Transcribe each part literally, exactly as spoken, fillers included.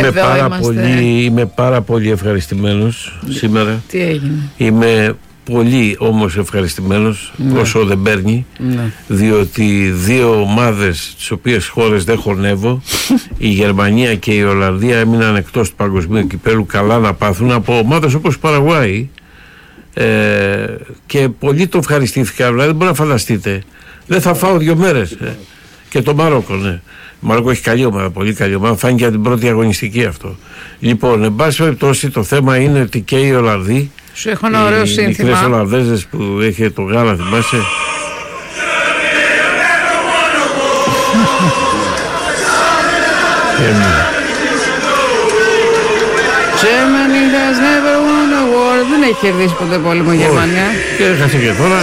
Είμαι πάρα, πολύ, είμαι πάρα πολύ ευχαριστημένος σήμερα. Τι έγινε? Είμαι πολύ όμως ευχαριστημένος, ναι. όσο δεν παίρνει, ναι. διότι δύο ομάδες τις οποίες χώρες δεν χωνεύω, η Γερμανία και η Ολλανδία, έμειναν εκτός του παγκοσμίου κυπέλου, καλά να πάθουν, από ομάδες όπως Παραγουάη, ε, και πολύ το ευχαριστήθηκα. Δηλαδή δεν μπορεί να φανταστείτε, δεν θα φάω δύο μέρες, ε. Και το Μαρόκο, ναι. Το Μαρόκο έχει καλή ομάδα, πολύ καλή ομάδα. Φάνηκε από την πρώτη αγωνιστική αυτό. Λοιπόν, εν πάση περιπτώσει, το θέμα είναι ότι και οι Ολλανδοί, σου έχω ένα ωραίο σύνθημα. Οι μικρές Ολλανδέζες που έχει το γάλα, θυμάσαι. Germany has never won a war. Δεν έχει κερδίσει ποτέ πόλεμο η Γερμανία. Και έχασε και τώρα.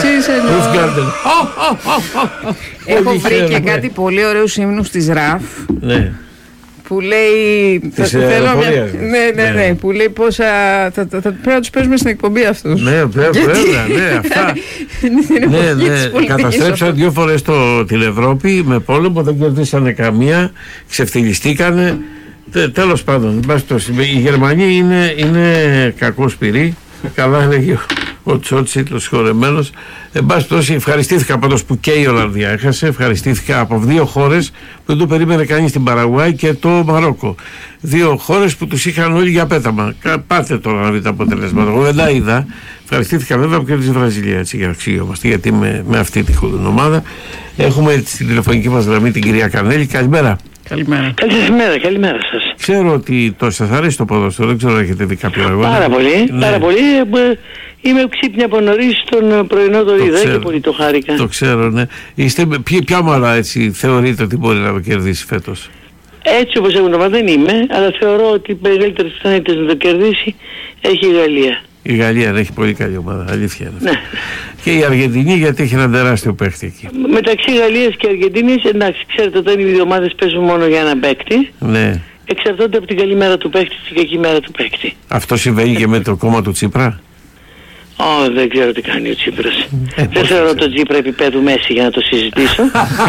Έχω βρει και κάτι πολύ ωραίους ύμνους της ΡΑΦ. Ναι. Που λέει. Της αεροπορίας. Ναι, ναι, ναι. Που λέει πόσα. Πρέπει να τους παίζουμε στην εκπομπή αυτούς. Ναι, βέβαια, ναι, αυτά. Ναι, ναι. Καταστρέψαν δύο φορές την Ευρώπη με πόλεμο, δεν κερδίσανε καμία, ξεφτυλιστήκανε. Τέλος πάντων, οι Γερμανοί είναι, είναι κακός πυρή. Καλά έλεγε ο Τσότσιτ, ο συγχωρεμένος. Εν πάση περιπτώσει, ευχαριστήθηκα πάντως που και η Ολλανδία έχασε. Ευχαριστήθηκα από δύο χώρες που δεν το περίμενε κανείς, την Παραγουάη και το Μαρόκο. Δύο χώρες που τους είχαν όλοι για πέταμα. Πάτε τώρα να δείτε τα αποτελέσματα. Εγώ δεν τα είδα. Ευχαριστήθηκα βέβαια που κέρδισε η Βραζιλία, έτσι, για να αξιόμαστε, γιατί με, με αυτή τη ομάδα. Έχουμε στην τηλεφωνική μας γραμμή την κυρία Κανέλη. Καλημέρα. Καλημέρα. Καλημέρα, καλημέρα σας. Ξέρω ότι το σας αρέσει το ποδόσφαιρο, δεν ξέρω αν έχετε δει κάποιο αγώνα. Πάρα πολύ, ναι. πάρα πολύ. Είμαι ξύπνια από νωρίς τον πρωινό το είδα και πολύ το χάρηκα. Το ξέρω, ναι. Είστε, ποια, ποια ομάδα έτσι θεωρείτε ότι μπορεί να το κερδίσει φέτος? Έτσι όπως έχουν το μα δεν είμαι, αλλά θεωρώ ότι οι μεγαλύτερες πιθανότητες να το κερδίσει έχει η Γαλλία. Η Γαλλία έχει πολύ καλή ομάδα, αλήθεια είναι. Ναι. Και η Αργεντινή, γιατί έχει ένα τεράστιο παίκτη εκεί. Μεταξύ Γαλλίας και Αργεντινής, εντάξει, ξέρετε, όταν οι δύο ομάδες παίζουν μόνο για ένα παίκτη, ναι. εξαρτώνται από την καλή μέρα του παίκτη και την κακή μέρα του παίκτη. Αυτό συμβαίνει και με το κόμμα του Τσίπρα? Ω, oh, δεν ξέρω τι κάνει ο Τσίπρας. Ε, δεν θεωρώ τον Τσίπρα επίπεδου Μέση για να το συζητήσω.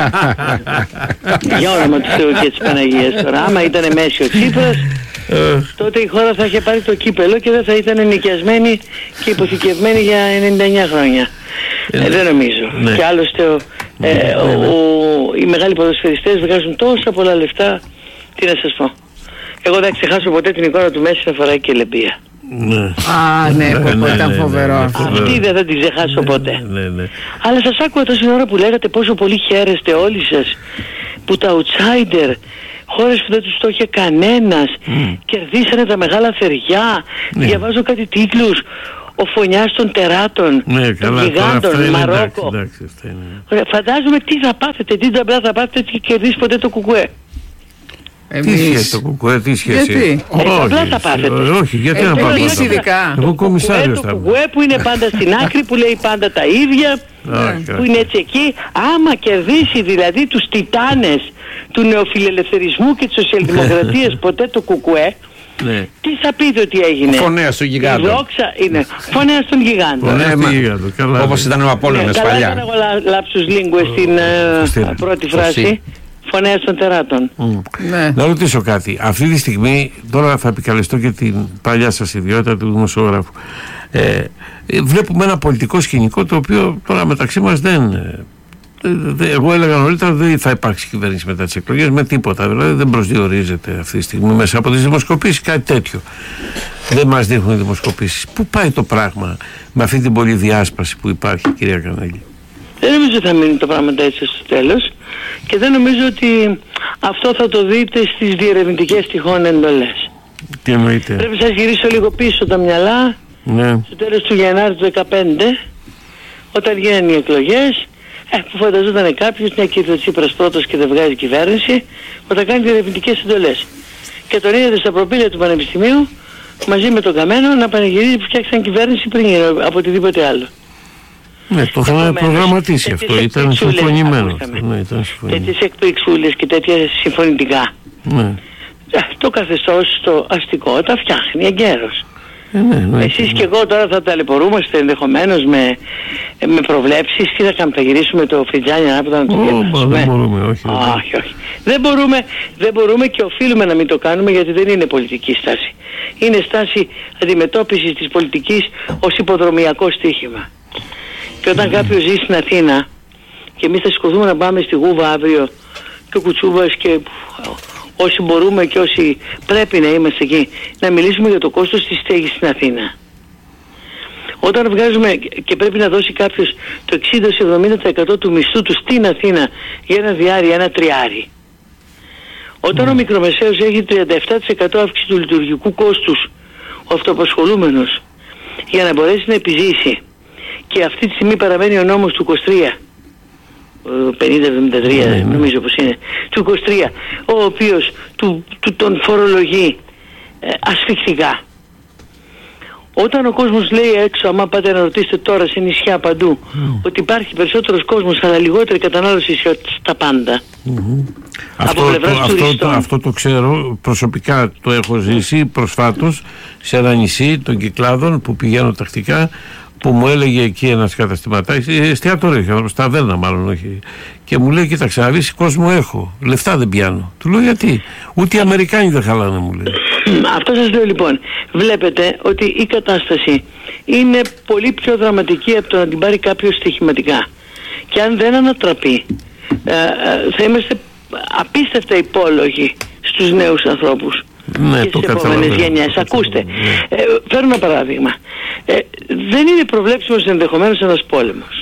Για όνομα του Θεού και της Παναγίας τώρα. Άμα ήταν Μέση ο Τσίπρας, τότε η χώρα θα είχε πάρει το κύπελο και δεν θα ήταν νοικιασμένη και υποθηκευμένη για ενενήντα εννιά χρόνια. Ε, ε, δεν νομίζω. Ναι. Και άλλωστε ο, ε, ναι, ο, ο, οι μεγάλοι ποδοσφαιριστές βγάζουν τόσα πολλά λεφτά. Τι να σας πω. Εγώ δεν ξεχάσω ποτέ την εικόνα του Μέση να φοράει και λεμπία. Ναι. Α, ναι, ναι, ναι, ήταν φοβερό ναι, ναι, ναι, ναι. Αυτή δεν θα την ξεχάσω ναι, ποτέ. ναι, ναι, ναι. Αλλά σας άκουγα τόση ώρα που λέγατε πόσο πολύ χαίρεστε όλοι σας που τα outsider, χώρες που δεν τους το είχε κανένας, mm. κερδίσανε τα μεγάλα θεριά. Ναι. Διαβάζω κάτι τίτλους. Ο φωνιάς των τεράτων, ναι, των γιγάντων, Μαρόκο. Εντάξει, εντάξει, φαντάζομαι τι θα πάθετε, τι τζαμπλά θα πάθετε και κερδίσει ποτέ το κουκουέ. Εμείς... Τι σχέση το κουκουέ, τι σχέση? Γιατί? Απλά θα πάθετε. Όχι, γιατί να πάθετε? Εμείς ειδικά. Εγώ κομισάριος θα είμαι. Το κουκουέ που είναι πάντα στην άκρη, που λέει πάντα τα ίδια, που είναι έτσι εκεί. Άμα κερδίσει δηλαδή τους τιτάνες του νεοφιλελευθερισμού και της σοσιαλδημοκρατίας ποτέ το κουκουέ, ναι. τι θα πείτε ότι έγινε? Φωνέας των γιγάντων. Η δόξα είναι φωνέας των γιγάντων. Φωνέας των γιγάντων, καλά. Όπως ήταν ο Απόλλωνας ναι, παλιά. Καλά έκανα εγώ λάψους λίγκουες στην uh, πρώτη φράση. Φωνέας των τεράτων. Mm. Ναι. Να ρωτήσω κάτι. Αυτή τη στιγμή, τώρα θα επικαλεστώ και την παλιά σας ιδιότητα του δημοσιογράφου. Ε, βλέπουμε ένα πολιτικό σκηνικό το οποίο τώρα μεταξύ μας δεν... Εγώ έλεγα νωρίτερα δεν θα υπάρξει κυβέρνηση μετά τις εκλογές με τίποτα. Δηλαδή δεν προσδιορίζεται αυτή τη στιγμή μέσα από τις δημοσκοπήσεις κάτι τέτοιο. Δεν μας δείχνουν οι δημοσκοπήσεις. Πού πάει το πράγμα με αυτή την πολυδιάσπαση που υπάρχει, κυρία Κανέλη? Δεν νομίζω ότι θα μείνει το πράγμα έτσι στο τέλος και δεν νομίζω ότι αυτό θα το δείτε στις διερευνητικές τυχόν εντολές. Τι εννοείτε? Πρέπει να σας γυρίσω λίγο πίσω τα μυαλά, ναι. στο τέλος του Γενάρη του δεκαπέντε, όταν γίνανε οι εκλογές, ε, που φανταζόταν κάποιος, μια και ήρθε ο Τσίπρας πρώτος και δεν βγάζει κυβέρνηση, όταν κάνει διερευνητικές εντολές. Και τον είδατε στα προπήλαια του Πανεπιστημίου, μαζί με τον Καμένο, να πανηγυρίζει που φτιάξαν κυβέρνηση πριν από οτιδήποτε άλλο. Ναι, το είχαμε προγραμματίσει αυτό, ήταν συμφωνημένο. Ναι, τέτοιες εκπληξούλες και τέτοια συμφωνητικά. Ναι. Το καθεστώς το αστικό τα φτιάχνει εγκαίρως. Ε, ναι, ναι, Εσείς ναι. και εγώ τώρα θα ταλαιπωρούμαστε ενδεχομένως με, με προβλέψεις. Τι θα κάνουμε, θα γυρίσουμε το φριτζάνι ανάποδα να το διαβάσουμε? Δεν μπορούμε, όχι. Όχι, όχι. Δεν μπορούμε, δεν μπορούμε και οφείλουμε να μην το κάνουμε, γιατί δεν είναι πολιτική στάση. Είναι στάση αντιμετώπισης της πολιτικής ως υποδρομιακό στοίχημα. Και όταν mm. κάποιος ζει στην Αθήνα και εμείς θα σηκωθούμε να πάμε στη Γούβα αύριο και ο Κουτσούβας και όσοι μπορούμε και όσοι πρέπει να είμαστε εκεί, να μιλήσουμε για το κόστος της στέγης στην Αθήνα. Όταν βγάζουμε και πρέπει να δώσει κάποιος το εξήντα με εβδομήντα τοις εκατό του μισθού του στην Αθήνα για ένα διάρρη, ένα τριάρι. Όταν mm. ο μικρομεσαίος έχει τριάντα επτά τοις εκατό αύξηση του λειτουργικού κόστους, ο αυτοαπασχολούμενος, για να μπορέσει να επιζήσει, και αυτή τη στιγμή παραμένει ο νόμος του είκοσι τρία, πενήντα εβδομήντα τρία mm. νομίζω πως είναι, του είκοσι τρία, ο οποίος του, του τον φορολογεί ε, ασφικτικά. Όταν ο κόσμος λέει έξω, άμα πάτε να ρωτήσετε τώρα σε νησιά παντού, mm. ότι υπάρχει περισσότερος κόσμος αλλά λιγότερη κατανάλωση στα πάντα. Mm-hmm. Αυτό, το, αυτό, το, αυτό το ξέρω, προσωπικά το έχω ζήσει προσφάτως σε ένα νησί των Κυκλάδων που πηγαίνω τακτικά, που μου έλεγε εκεί ένας καταστηματάρχης, εστιατόριο, στα Βέρνα μάλλον, όχι, και μου λέει, κοίταξε να δεις, κόσμο έχω, λεφτά δεν πιάνω. Του λέω, γιατί? Ούτε οι Αμερικάνοι δεν χαλάνε, μου λέει. Αυτό σας λέω λοιπόν. Βλέπετε ότι η κατάσταση είναι πολύ πιο δραματική από το να την πάρει κάποιος στοιχηματικά. Και αν δεν ανατραπεί, ε, ε, θα είμαστε απίστευτα υπόλογοι στους νέους ανθρώπους. Ναι, και στις επόμενες γενιές. Ακούστε, ναι. ε, φέρω ένα παράδειγμα. Ε, δεν είναι προβλέψιμος ενδεχομένως ένας πόλεμος.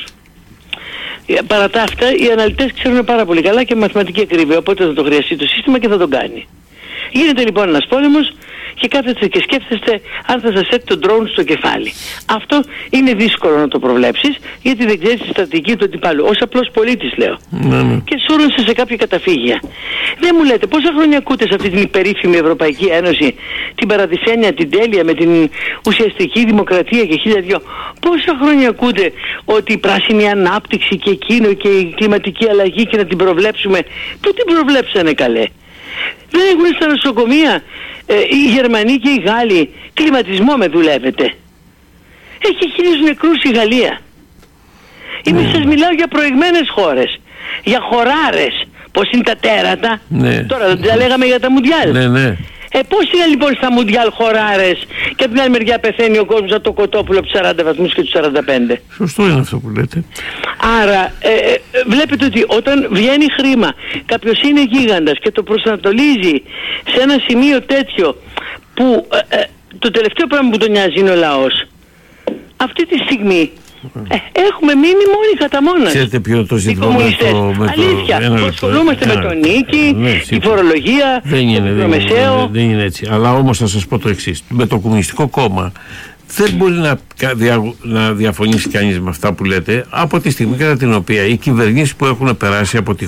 Παρά τα αυτά, οι αναλυτές ξέρουν πάρα πολύ καλά και μαθηματική ακρίβεια, οπότε θα το χρειαστεί το σύστημα και θα το κάνει. Γίνεται λοιπόν ένας πόλεμος και κάθεστε και σκέφτεστε αν θα σας έρθει το ντρόουν στο κεφάλι. Αυτό είναι δύσκολο να το προβλέψεις, γιατί δεν ξέρεις τη στρατηγική του αντιπάλου. Ως απλός πολίτης λέω. Ναι, ναι. Και σούρωνσε σε κάποια καταφύγια. Δεν μου λέτε πόσα χρόνια ακούτε σε αυτή την υπερήφημη Ευρωπαϊκή Ένωση, την παραδεισένια, την τέλεια, με την ουσιαστική δημοκρατία και χίλια δυο. Πόσα χρόνια ακούτε ότι η πράσινη ανάπτυξη και εκείνο και η κλιματική αλλαγή και να την προβλέψουμε? Πού την προβλέψανε, καλέ? Δεν έχουν στα νοσοκομεία ε, οι Γερμανοί και οι Γάλλοι κλιματισμό με δουλεύετε? Έχει χίλιους νεκρούς η Γαλλία. Είμαι ναι. σας μιλάω για προηγμένες χώρες, για χωράρες. Πώς είναι τα τέρατα? Ναι. Τώρα δεν τα λέγαμε για τα Μουντιάλ. Ναι, ναι. Ε, πώς είναι λοιπόν στα Μουντιάλ χωράρες και από την άλλη μεριά πεθαίνει ο κόσμος από το κοτόπουλο από τους σαράντα βαθμούς και τους σαράντα πέντε? Σωστό είναι αυτό που λέτε. Άρα ε, ε, βλέπετε ότι όταν βγαίνει χρήμα, κάποιος είναι γίγαντας και το προσανατολίζει σε ένα σημείο τέτοιο που ε, ε, το τελευταίο πράγμα που τον νοιάζει είναι ο λαός. Αυτή τη στιγμή ε, έχουμε μείνει μόνοι κατά μόνας. Ξέρετε ποιο το ζήτημα με το, με το... Αλήθεια, ασχολούμαστε με τον νίκη, ναι, τη φορολογία, δεν είναι, το μεσαίο. Δεν είναι έτσι. Αλλά όμως θα σας πω το εξής. Με το Κομμουνιστικό Κόμμα δεν μπορεί να, δια, να διαφωνήσει κανείς με αυτά που λέτε, από τη στιγμή κατά την οποία οι κυβερνήσεις που έχουν περάσει από τη